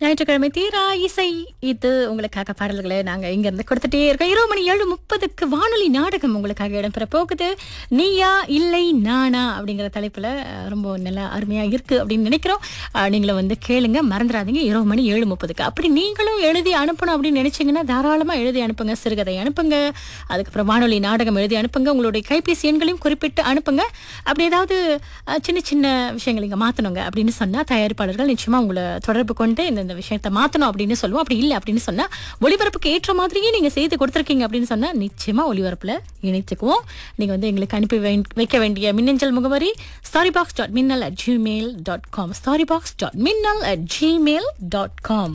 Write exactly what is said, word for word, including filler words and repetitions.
ஞாயிற்றுக்கிழமை தீரா இசை இது உங்களுக்காக பாடல்களை நாங்க இங்க இருந்து கொடுத்துட்டே இருக்கோம். இரவு மணி ஏழு முப்பதுக்கு வானொலி நாடகம் உங்களுக்காக இடம்பெற போகுது. நீயா இல்லை நானா அப்படிங்கிற தலைப்புல அஹ், ரொம்ப நல்லா அருமையா இருக்கு அப்படின்னு நினைக்கிறோம். அஹ், நீங்களும் வந்து கேளுங்க, மறந்துடாதீங்க. இரவு மணி ஏழு முப்பதுக்கு அப்படி நீங்களும் எழுதி அனுப்பணும் அப்படின்னு நினைச்சீங்கன்னா தாராளமா எழுதி அனுப்புங்க. சிறுகதை அனுப்புங்க, அதுக்கப்புறம் வானொலி நாடகம் எழுதி அனுப்புங்க. உங்களுடைய கைபேசி எண்களையும் குறிப்பிட்டு அனுப்புங்க. அப்படி ஏதாவது அஹ், சின்ன சின்ன விஷயங்கள் இங்க மாத்தணுங்க அப்படின்னு சொன்னா தயாரிப்பாளர்கள் நிச்சயமா உங்களை தொடர்பு கொண்டு இந்த இந்த விஷயத்தை மாத்தணும் அப்படின்னு சொல்லுவோம். அப்படி இல்லை அப்படின்னு சொன்னா ஒளிபரப்புக்கு ஏற்ற மாதிரியே நீங்க செய்து கொடுத்துருக்கீங்க அப்படின்னு சொன்னா நிச்சயமா ஒளிபரப்புல இணைத்துக்குவோம். நீங்க வந்து எங்களுக்கு அனுப்பி வை- வைக்க வேண்டிய மின்னஞ்சல் முகவரி ஸ்டாரி பாக்ஸ் டாட் மின்னல் at Gmail dot com ஸ்டாரி box dot மின்னல் அட் ஜிமெயில் டாட் காம்.